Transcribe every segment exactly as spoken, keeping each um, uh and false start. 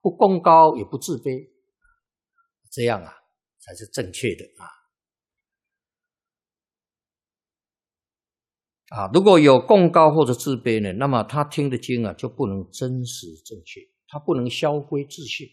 不贡高也不自卑，这样啊才是正确的啊。啊，如果有贡高或者自卑呢，那么他听的经啊就不能真实正确，他不能萧规自信。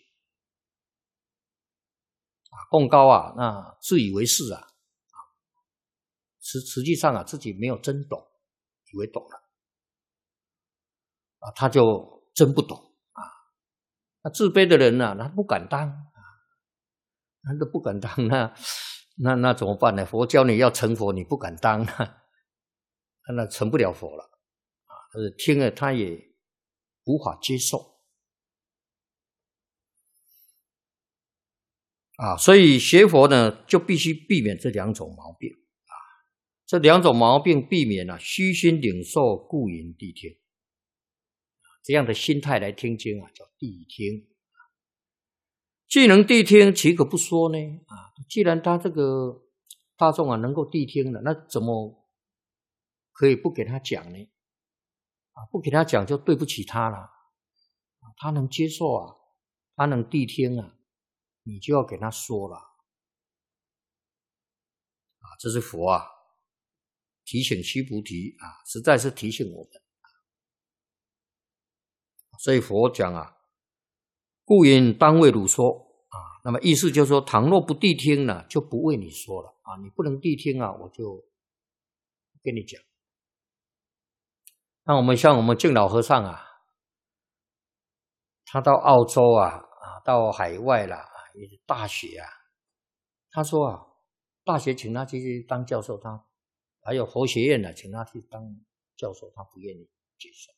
啊，贡高啊，那自以为是啊，实实际上啊自己没有真懂，以为懂了，啊，他就真不懂啊。那自卑的人呢、啊，他不敢当啊，他都不敢当，那那那怎么办呢？佛教你要成佛，你不敢当啊。那成不了佛了啊！但是听了他也无法接受啊，所以学佛呢，就必须避免这两种毛病啊。这两种毛病避免了、啊，虚心领受，故云谛听。这样的心态来听经啊，叫谛听。既能谛听，岂可不说呢？啊，既然他这个大众啊能够谛听了，那怎么可以不给他讲呢？啊，不给他讲就对不起他了。他能接受啊，他能谛听啊，你就要给他说了。啊，这是佛啊提醒须菩提啊，实在是提醒我们。所以佛讲啊，故云当为汝说啊。那么意思就是说，倘若不谛听呢，就不为你说了啊。你不能谛听啊，我就不跟你讲。那我们像我们净老和尚啊，他到澳洲啊，啊，到海外啦，大学啊，他说啊，大学请他去当教授，他还有佛学院呢、啊，请他去当教授，他不愿意接受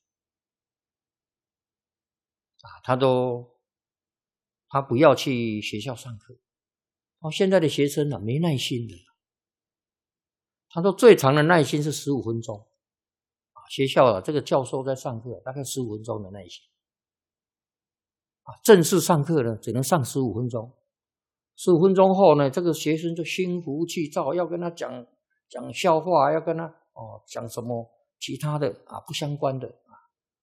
啊，他都他不要去学校上课。哦，现在的学生啊，没耐心的，他说最长的耐心是十五分钟。学校啊，这个教授在上课大概十五分钟的耐心啊，正式上课呢只能上十五分钟，十五分钟后呢，这个学生就心浮气躁，要跟他讲讲笑话，要跟他哦讲什么其他的啊不相关的啊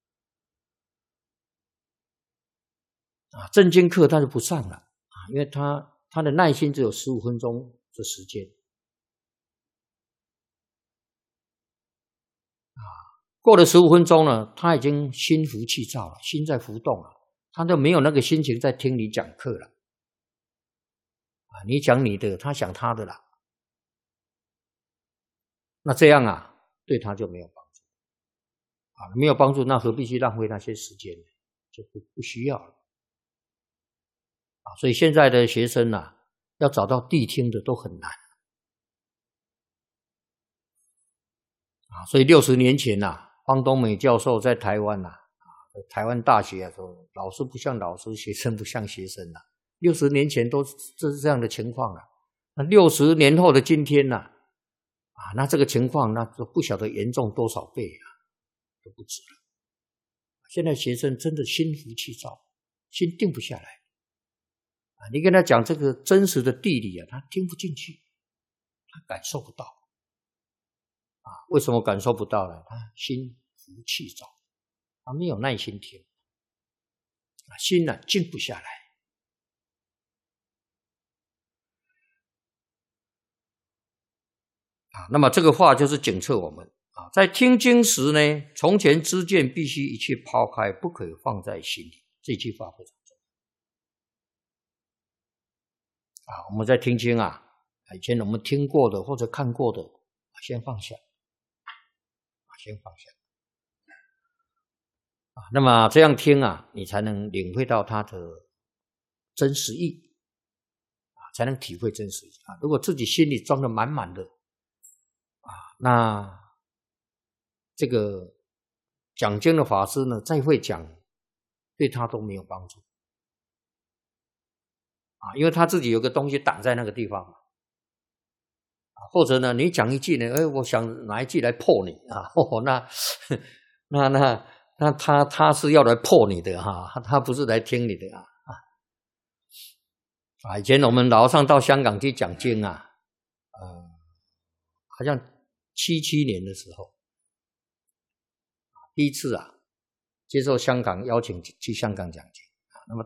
啊正经课他就不上了啊，因为他他的耐心只有十五分钟的时间啊。过了十五分钟呢，他已经心浮气躁了，心在浮动了，他就没有那个心情在听你讲课了啊。你讲你的，他想他的了，那这样啊，对他就没有帮助啊，没有帮助，那何必去浪费那些时间呢？就不不需要了啊。所以现在的学生啊，要找到谛听的都很难啊。所以六十年前啊，方东美教授在台湾啊，台湾大学啊，说老师不像老师，学生不像学生啊。六十年前都这是这样的情况啊。那六十年后的今天呢、啊，啊，那这个情况那就不晓得严重多少倍啊，都不止了。现在学生真的心浮气躁，心定不下来啊。你跟他讲这个真实的地理啊，他听不进去，他感受不到啊。为什么感受不到呢？他心浮气躁。他没有耐心听，心呢静不下来啊。那么这个话就是警策我们啊，在听经时呢，从前知见必须一切抛开，不可放在心里。这句话非常重要啊。我们在听经啊，以前我们听过的或者看过的，先放下，先放下。啊，那么这样听啊，你才能领会到它的真实意啊，才能体会真实意啊。如果自己心里装得满满的啊，那这个讲经的法师呢，再会讲，对他都没有帮助啊，因为他自己有个东西挡在那个地方嘛。啊，或者呢，你讲一句呢，哎，我想哪一句来破你啊？哦，那那那。那他他是要来破你的哈，他不是来听你的啊啊！以前我们老和尚到香港去讲经啊，呃，好像七七年的时候，第一次啊，接受香港邀请去香港讲经